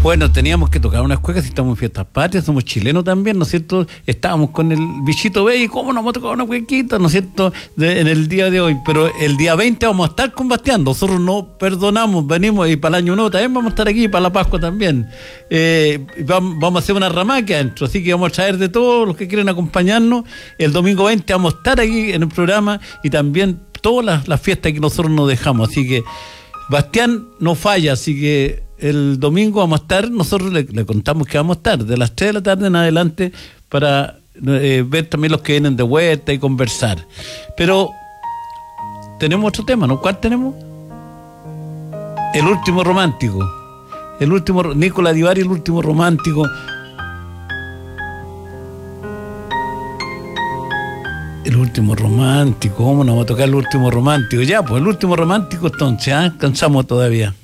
Bueno, teníamos que tocar unas cuecas, si estamos en fiestas patrias, somos chilenos también, ¿no es cierto? Estábamos con el bichito B y cómo no vamos a tocar una cuequita, ¿no es cierto? En el día de hoy, pero el día 20 vamos a estar con Bastián, nosotros no perdonamos, venimos y para el año nuevo también vamos a estar aquí, para la Pascua también. Vamos a hacer una ramaca adentro, así que vamos a traer de todos los que quieren acompañarnos. El domingo 20 vamos a estar aquí en el programa y también todas las fiestas que nosotros nos dejamos, así que Bastián no falla, así que el domingo vamos a estar, nosotros le contamos que vamos a estar de las 3 de la tarde en adelante para ver también los que vienen de vuelta y conversar. Pero tenemos otro tema, ¿no? ¿Cuál tenemos? El último romántico. Nicola Di Bari, el último romántico. El último romántico, ¿cómo nos va a tocar el último romántico? Ya, pues el último romántico entonces, cansamos todavía.